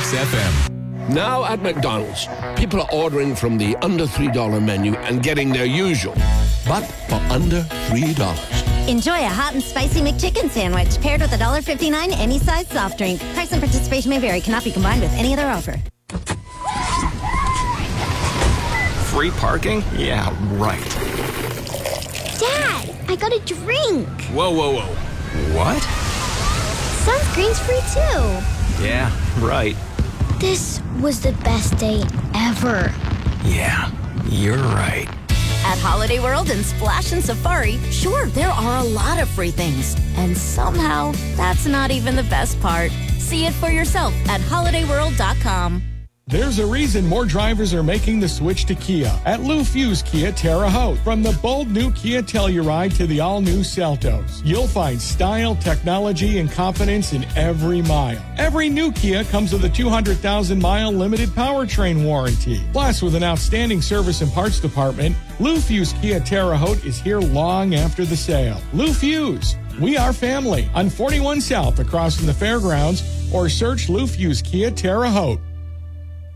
Mix FM. Now at McDonald's, people are ordering from the under $3 menu and getting their usual, but for under $3. Enjoy a hot and spicy McChicken sandwich paired with $1.59 any size soft drink. Price and participation may vary. Cannot be combined with any other offer. Free parking? Yeah, right. Dad, I got a drink. Whoa. What? Sunscreen's free too. Yeah, right. This was the best day ever. Yeah, you're right. At Holiday World and Splash and Safari, sure, there are a lot of free things. And somehow, that's not even the best part. See it for yourself at holidayworld.com. There's a reason more drivers are making the switch to Kia at Lou Fusz Kia Terre Haute. From the bold new Kia Telluride to the all-new Seltos, you'll find style, technology, and confidence in every mile. Every new Kia comes with a 200,000-mile limited powertrain warranty. Plus, with an outstanding service and parts department, Lou Fusz Kia Terre Haute is here long after the sale. Lou Fusz, we are family on 41 South across from the fairgrounds, or search Lou Fusz Kia Terre Haute.